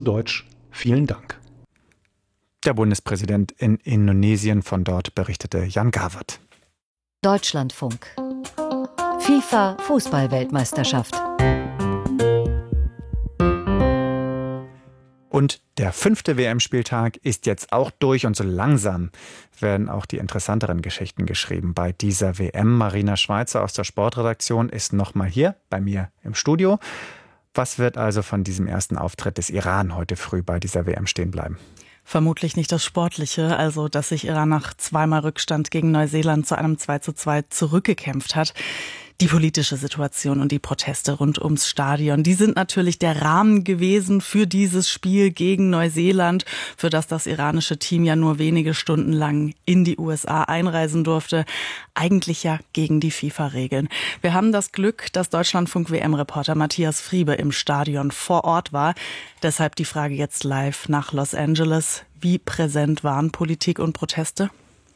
Deutsch vielen Dank. Der Bundespräsident in Indonesien, von dort berichtete Jan Gawert. Deutschlandfunk. FIFA Fußball-Weltmeisterschaft. Und der 5. WM-Spieltag ist jetzt auch durch und so langsam werden auch die interessanteren Geschichten geschrieben bei dieser WM. Marina Schweizer aus der Sportredaktion ist nochmal hier bei mir im Studio. Was wird also von diesem ersten Auftritt des Iran heute früh bei dieser WM stehen bleiben? Vermutlich nicht das Sportliche, also dass sich Iran nach zweimal Rückstand gegen Neuseeland zu einem 2:2 zurückgekämpft hat. Die politische Situation und die Proteste rund ums Stadion, die sind natürlich der Rahmen gewesen für dieses Spiel gegen Neuseeland, für das iranische Team ja nur wenige Stunden lang in die USA einreisen durfte. Eigentlich ja gegen die FIFA-Regeln. Wir haben das Glück, dass Deutschlandfunk-WM-Reporter Matthias Friebe im Stadion vor Ort war. Deshalb die Frage jetzt live nach Los Angeles. Wie präsent waren Politik und Proteste?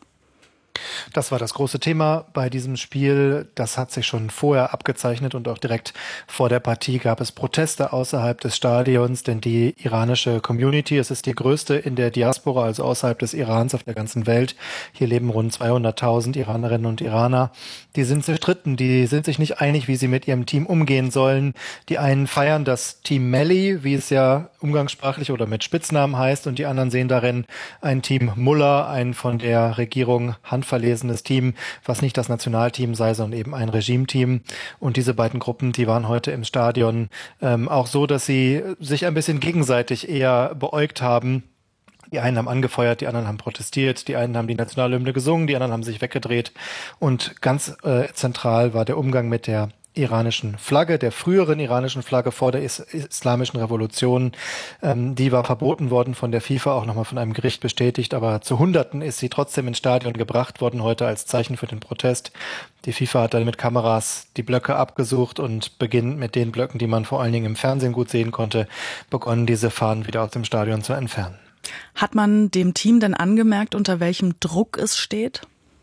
Das war das große Thema bei diesem Spiel. Das hat sich schon vorher abgezeichnet und auch direkt vor der Partie gab es Proteste außerhalb des Stadions, denn die iranische Community, es ist die größte in der Diaspora, also außerhalb des Irans auf der ganzen Welt. Hier leben rund 200.000 Iranerinnen und Iraner. Die sind zerstritten, die sind sich nicht einig, wie sie mit ihrem Team umgehen sollen. Die einen feiern das Team Melli, wie es ja umgangssprachlich oder mit Spitznamen heißt, und die anderen sehen darin ein Team Mullah, ein von der Regierung handverlesenes Team, was nicht das Nationalteam sei, sondern eben ein Regimeteam. Und diese beiden Gruppen, die waren heute im Stadion auch so, dass sie sich ein bisschen gegenseitig eher beäugt haben. Die einen haben angefeuert, die anderen haben protestiert, die einen haben die Nationalhymne gesungen, die anderen haben sich weggedreht. Und ganz zentral war der Umgang mit der iranischen Flagge, der früheren iranischen Flagge vor der islamischen Revolution. Die war verboten worden von der FIFA, auch nochmal von einem Gericht bestätigt, aber zu Hunderten ist sie trotzdem ins Stadion gebracht worden heute als Zeichen für den Protest. Die FIFA hat dann mit Kameras die Blöcke abgesucht und beginnend mit den Blöcken, die man vor allen Dingen im Fernsehen gut sehen konnte, begonnen, diese Fahnen wieder aus dem Stadion zu entfernen. Hat man dem Team denn angemerkt, unter welchem Druck es steht?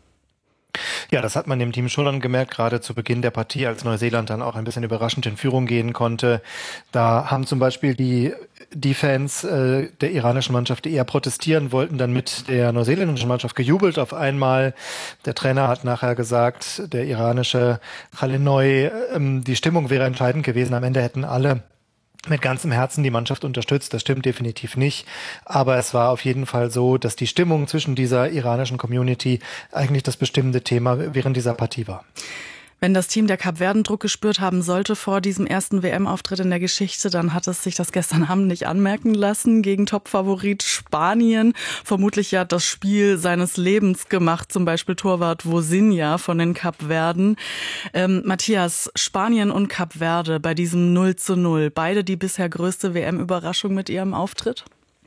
Ja, das hat man dem Team schon angemerkt, gerade zu Beginn der Partie, als Neuseeland dann auch ein bisschen überraschend in Führung gehen konnte. Da haben zum Beispiel die Fans der iranischen Mannschaft, die eher protestieren wollten, dann mit der neuseeländischen Mannschaft gejubelt auf einmal. Der Trainer hat nachher gesagt, der iranische Khalenoy, die Stimmung wäre entscheidend gewesen. Am Ende hätten alle mit ganzem Herzen die Mannschaft unterstützt. Das stimmt definitiv nicht. Aber es war auf jeden Fall so, dass die Stimmung zwischen dieser iranischen Community eigentlich das bestimmende Thema während dieser Partie war. Wenn das Team der Kapverden Druck gespürt haben sollte vor diesem ersten WM-Auftritt in der Geschichte, dann hat es sich das gestern Abend nicht anmerken lassen gegen Topfavorit Spanien. Vermutlich ja das Spiel seines Lebens gemacht, zum Beispiel Torwart Vozinha von den Kapverden. Matthias, Spanien und Kapverde bei diesem 0:0, beide die bisher größte WM-Überraschung mit ihrem Auftritt?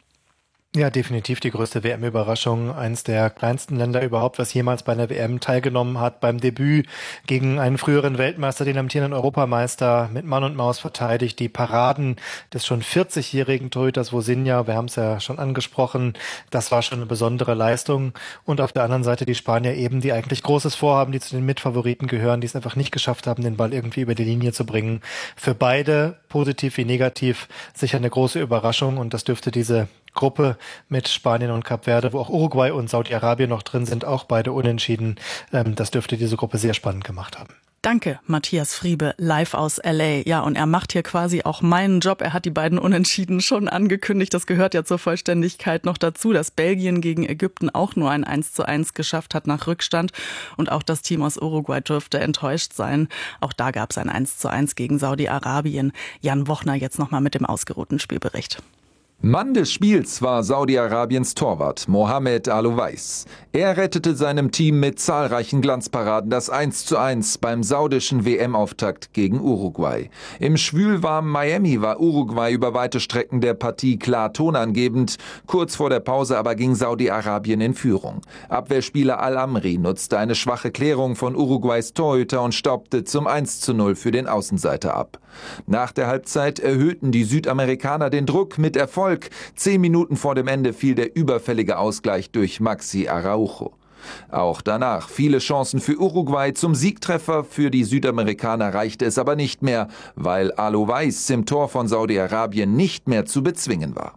Ja, definitiv die größte WM-Überraschung. Eins der kleinsten Länder überhaupt, was jemals bei einer WM teilgenommen hat. Beim Debüt gegen einen früheren Weltmeister, den amtierenden Europameister, mit Mann und Maus verteidigt. Die Paraden des schon 40-jährigen Torhüters Vozinha, wir haben es ja schon angesprochen, das war schon eine besondere Leistung. Und auf der anderen Seite die Spanier eben, die eigentlich Großes vorhaben, die zu den Mitfavoriten gehören, die es einfach nicht geschafft haben, den Ball irgendwie über die Linie zu bringen. Für beide, positiv wie negativ, sicher eine große Überraschung. Und das dürfte diese Gruppe mit Spanien und Kap Verde, wo auch Uruguay und Saudi-Arabien noch drin sind, auch beide unentschieden. Das dürfte diese Gruppe sehr spannend gemacht haben. Danke, Matthias Friebe, live aus L.A. Ja, und er macht hier quasi auch meinen Job. Er hat die beiden Unentschieden schon angekündigt. Das gehört ja zur Vollständigkeit noch dazu, dass Belgien gegen Ägypten auch nur ein 1:1 geschafft hat nach Rückstand. Und auch das Team aus Uruguay dürfte enttäuscht sein. Auch da gab es ein 1:1 gegen Saudi-Arabien. Jan Wochner jetzt nochmal mit dem ausgeruhten Spielbericht. Mann des Spiels war Saudi-Arabiens Torwart Mohamed Al-Owais. Er rettete seinem Team mit zahlreichen Glanzparaden das 1:1 beim saudischen WM-Auftakt gegen Uruguay. Im schwülwarmen Miami war Uruguay über weite Strecken der Partie klar tonangebend. Kurz vor der Pause aber ging Saudi-Arabien in Führung. Abwehrspieler Al-Amri nutzte eine schwache Klärung von Uruguays Torhüter und staubte zum 1:0 für den Außenseiter ab. Nach der Halbzeit erhöhten die Südamerikaner den Druck mit Erfolg. 10 Minuten vor dem Ende fiel der überfällige Ausgleich durch Maxi Araujo. Auch danach viele Chancen für Uruguay. Zum Siegtreffer für die Südamerikaner reichte es aber nicht mehr, weil Al-Owais im Tor von Saudi-Arabien nicht mehr zu bezwingen war.